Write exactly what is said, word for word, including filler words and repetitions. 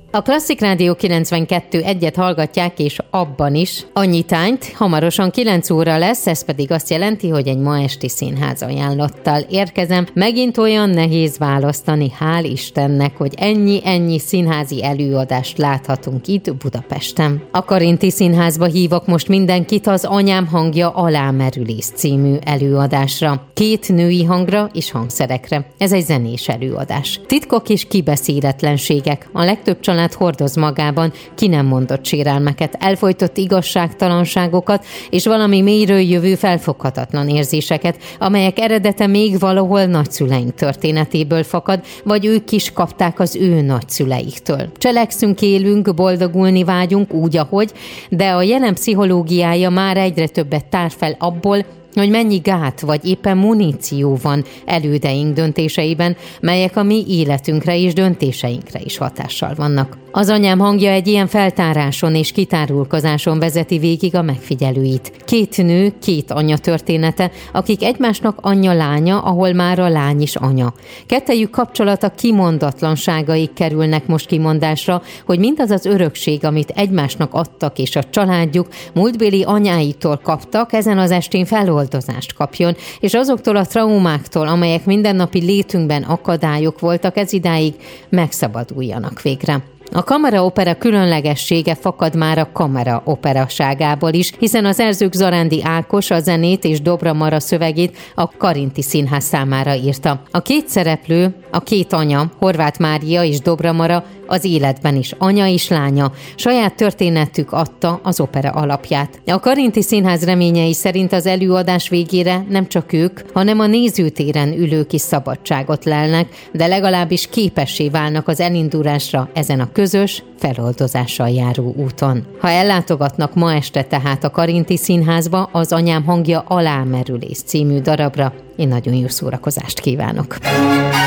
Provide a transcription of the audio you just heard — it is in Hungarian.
A Klasszik Rádió kilencvenkettő egyet hallgatják, és abban is annyi tányt, hamarosan kilenc óra lesz, ez pedig azt jelenti, hogy egy ma esti színház ajánlattal érkezem. Megint olyan nehéz választani, hál' Istennek, hogy ennyi-ennyi színházi előadást láthatunk itt Budapesten. A Karinti Színházba hívok most mindenkit az Anyám hangja Alámerülés című előadásra. Két női hangra és hangszerekre. Ez egy zenés előadás. Titkok és kibeszéletlenségek. A legtöbb család hordoz magában ki nem mondott sérelmeket, elfojtott igazságtalanságokat és valami mélyről jövő felfoghatatlan érzéseket, amelyek eredete még valahol nagyszüleink történetéből fakad, vagy ők is kapták az ő nagyszüleiktől. Cselekszünk, élünk, boldogulni vágyunk úgy, ahogy, de a jelen pszichológiája már egyre többet tár fel abból, hogy mennyi gát vagy éppen muníció van elődeink döntéseiben, melyek a mi életünkre és döntéseinkre is hatással vannak. Az Anyám hangja egy ilyen feltáráson és kitárulkozáson vezeti végig a megfigyelőit. Két nő, két anya története, akik egymásnak anyja-lánya, ahol már a lány is anya. Kettejük kapcsolata kimondatlanságaik kerülnek most kimondásra, hogy mindaz az örökség, amit egymásnak adtak és a családjuk múltbéli anyáitól kaptak, ezen az estén feloldozást kapjon, és azoktól a traumáktól, amelyek mindennapi létünkben akadályok voltak, ez idáig megszabaduljanak végre. A kamaraopera különlegessége fakad már a kamaraoperaságából is, hiszen az szerzők Zarándi Ákos a zenét és Dobra Mara szövegét a Karinti Színház számára írta. A két szereplő, a két anya, Horváth Mária és Dobra Mara az életben is anya és lánya. Saját történetük adta az opera alapját. A Karinti Színház reményei szerint az előadás végére nem csak ők, hanem a nézőtéren ülők is szabadságot lelnek, de legalábbis képessé válnak az elindulásra ezen a közös, feloldozással járó úton. Ha ellátogatnak ma este tehát a Karinti Színházba, az Anyám hangja Alámerülés című darabra, én nagyon jó szórakozást kívánok.